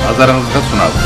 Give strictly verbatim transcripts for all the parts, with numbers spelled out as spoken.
назарыңызға sunabыз.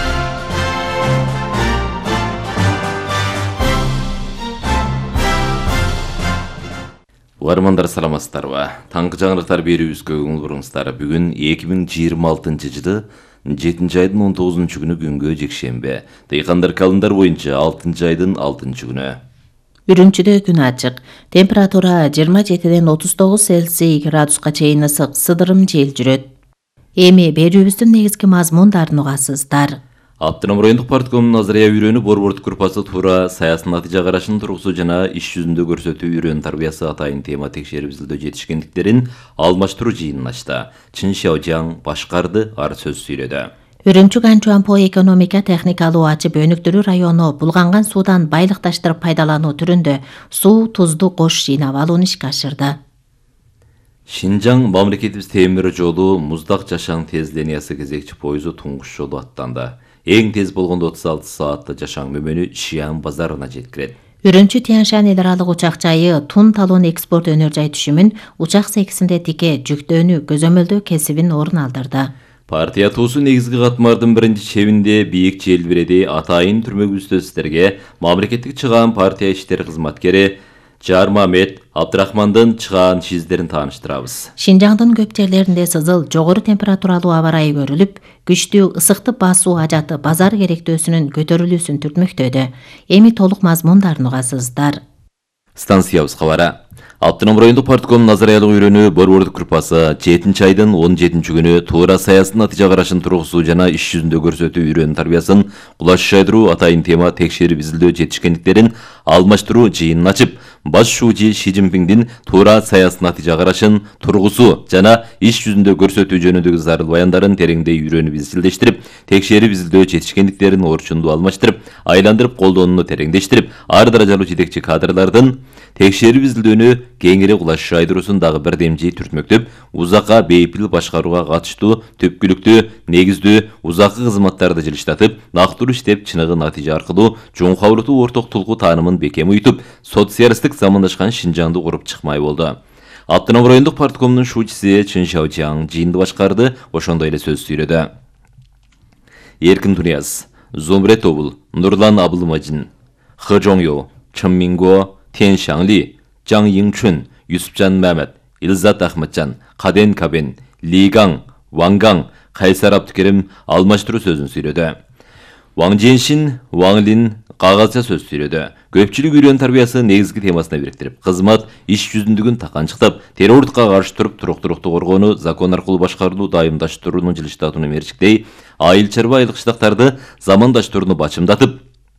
Угармандар саламатсыздарбы? Таңкы жаңылыктар берүүбүзгө көңүл буруңуздар. Бүгүн эки миң жыйырма алтынчы жылы жетинчи айдын он тогузунчу күнү күнгө жекшембе. Дыйкандар календар боюнча алтынчы айдын алтынчы күнү. Үрүмчүдө күн ачык. Температура жыйырма жетиден отуз тогуз Цельсий градуска чейин ысык, сыдырым жел жүрөт. Эми берүүбүздүн негизги мазмундарын угасыздар. Автоном райондук парткомунун Назария үйрөнү борбордук группасы туура саясий натыйжа карашын тургузуу жана иш жүзүндө көрсөтүү үйрөн тарбиясы атайын тема текшерип изилдөө жетишкендиктерин алмаштыруу жыйынын ачты. Чин Шаожаң башкарды, ар сөз сүйлөдү. Үрүмчү Ганчуанпо экономика техникалуу ачып өнүктүрүү району булганган суудан байлыкташтырып пайдалануу түрүндө суу, тузду кош жыйнап алууну ишке ашырды. Шинжаң мамлекетибиз темир жолу Муздак Жашаң тез линиясы кезекчи пойызу туңгуш жолу аттанды. Эң тез болгондо отуз алты саатта Жашаң мөмөнү Шиан базарына жеткирет. Үрүмчү Тяньшань эл аралык учак жайы Тун талон экспорт өнөр жай түшүмүн учак сексинде тике жүктөөнү көзөмөлдөө кесибин орун алдырды. Партия туусу негизги катмардын биринчи чебинде бийик желбиреди атайын түрмөгүбүздөрсүзлөргө мамлекеттик чыгаан партия иштери кызматкери Жармамет Абдрахмандын чыгаан шиздерин тааныштырабыз. Шинжаңдын көп жерлеринде сызыл, жогору температуралуу аба ырайы көрүлүп, күчтүү ысыктык басуу ажаты базар керектөөсүнүн көтөрүлүүсүн түртмөктөдү. Эми толук мазмундарын угасыздар. Станциябыз кабары. Автоном райондук партком Назариялык үйрөнү борбордук группасы жетинчи айдын он жетинчи күнү туура саясий натыйжа карашын тургузуу жана иш жүзүндө көрсөтүү үйрөн тарбиясын кулаш жайдыруу атайын тема текшерип изилдөө жетишкендиктерин алмаштыруу жыйынын ачып, баш шуучу Ши Цзиньпиндин туура саясий натыйжа карашын тургузуу жана иш жүзүндө көрсөтүү жөнүндөгү зарыл баяндарын тереңдей үйрөнүп изилдештирип, текшерип изилдөө жетишкендиктерин орчундуу алмаштырып, айландырып колдонууну тереңдештирип, ар даражалуу жетекчи кадрлардын текшерип изилдөөнү кеңири кулаш жайдыруусун дагы бирдемжи түртмөктөп, узакка бейпил башкарууга катыштуу түпкүлүктүү, негиздүү, узаккы кызматтарды жылыштатып, нактылуу иштеп, чыныгы натыйжа аркылуу чоңкабылыктуу орток тулку таанымын бекем уютуп, социалисттик замандашкан Шинжаңды куруп чыкмай болду. Автоном райондук парткомунун шуучусу Чин Шаожаң жыйынды башкарды, ошондой эле сөз сүйлөдү. Эркин Тунияз, Зумрет Обул, Нурлан Абылмажин, Хы Жоңю, Чын Минго, Тен Шаңли, Жаң Йиңчун, Юсупжан Мәмет, Илзат Ахматжан, Каден Кабен, Лигаң, Вангаң, Кайсар Абдыкерим алмаштыруу сөзүн сүйлөдү. Ваң Женшин, Ваң Лин кагазча сөз сүйлөдү. Көпчүлүк үйрөн тарбиясы негизги темасына бириктирип, кызмат иш жүзүндүгүн таканчыктап, террордукка каршы туруп, туруктуулукту коргоону, закон аркылуу башкарууну дайымдаштырууну жылыштатууну мерчиктей, айыл чарба айылкычтактарды замандаштырууну бачымдатып,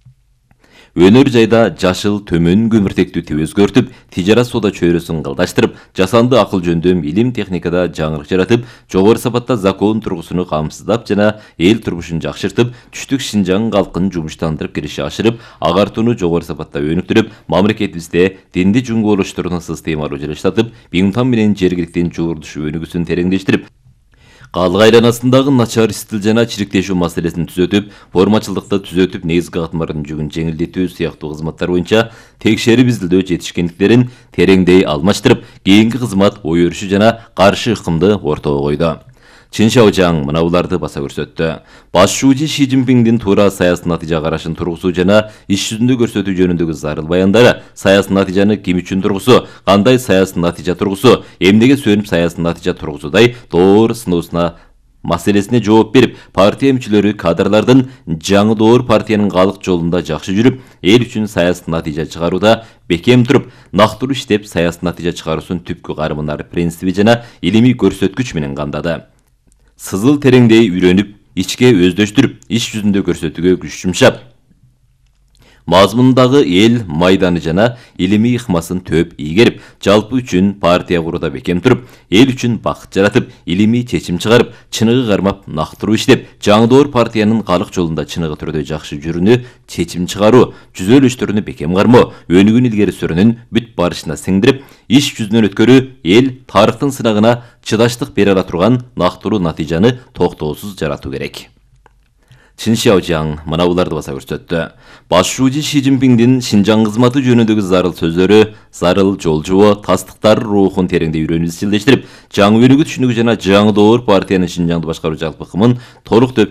өнөр жайда жашыл төмөн көмүртектүү тип өзгөртүп, тижарат соода чөйрөсүн кылдаштырып, жасанды акыл жөндөм илим техникада жаңырык жаратып, жогору сапатта закон тургусуну камсыздап жана эл турмушун жакшыртып, түштүк Шинжаң калкын жумуштандырып кириши ашырып, агартууну жогору сапатта өнүктүрүп, мамлекетибизде динди жуңголуштурууну системалуу жылыштатып, Биңтан менен жергиликтин жуурдуш өнүгүүсүн тереңдештирип, калык айланасындагы начар стил жана чириктешүү маселесин түзөтүп, формачылдыкты түзөтүп, негизги катмардын жүгүн жеңилдетүү сыяктуу кызматтар боюнча текшерип изилдөө жетишкендиктерин тереңдей алмаштырып, кийинки кызмат ой өрүшү жана каршы ыкымды ортого койду. Чин Шаожаң мына буларды баса көрсөттү. Баш шуучу Ши Цзиньпиндин туура саясий натыйжа карашын тургузуу жана иш жүзүндө көрсөтүү жөнүндөгү зарыл баяндары, саясий натыйжаны ким үчүн тургусу, кандай саясий натыйжа тургусу, эмнеге сүйөнүп саясий натыйжа тургузудай доор сыноосуна маселесине жооп берип, партия мүчөлөрү кадрлардын жаңы доор партиянын калык жолунда жакшы жүрүп, эл үчүн саясий натыйжа чыгарууда бекем туруп, нактылуу иштеп, саясий натыйжа чыгаруусун түпкү карымынар принциби жана илимий көрсөткүч менен камдады. Сызыл тереңдей үйрөнүп, ичке өздөштүрүп, иш жүзүндө көрсөтүүгө күч жумшап, мазмундагы эл майданы жана илимий ыкмасын төп ийгерип, жалпы үчүн партия курууда бекем туруп, эл үчүн бакыт жаратып, илимий чечим чыгарып, чыныгы кармап, нактылуу иштеп, жаңы доор партиянын калык жолунда чыныгы түрдө жакшы жүрүүнү чечим чыгаруу, түзөлүштөрүнү бекем кармоо, өнүгүүнү илгери сүрүүнүн бүт барышына сиңдирип, иш жүзүнөн өткөрүү, эл тарыхтын сынагына чыдаштык бере ала турган нактылуу натыйжаны токтоосуз жаратуу керек. Чин Шаожаң мына буларды баса көрсөттү. Баш шуучу Ши Цзиньпиндин Шинжаң кызматы жөнүндөгү зарыл сөздөрү, зарыл жолжубо, тастыктар рухун тереңдей үйрөнүп изчилдештирип, жаңы өнүгүү түшүнүгү жана жаңы доор партиянын Шинжаңды башкаруу жалпы ыкымын толук